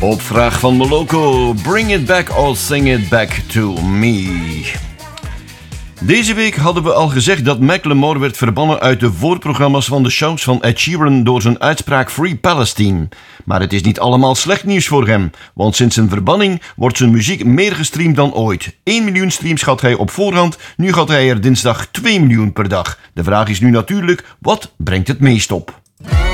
Op vraag van Moloko, Bring It Back or Sing It Back to Me. Deze week hadden we al gezegd dat Macklemore werd verbannen uit de voorprogramma's van de shows van Ed Sheeran door zijn uitspraak Free Palestine. Maar het is niet allemaal slecht nieuws voor hem, want sinds zijn verbanning wordt zijn muziek meer gestreamd dan ooit. 1 miljoen streams had hij op voorhand, nu gaat hij er dinsdag 2 miljoen per dag. De vraag is nu natuurlijk, wat brengt het meest op?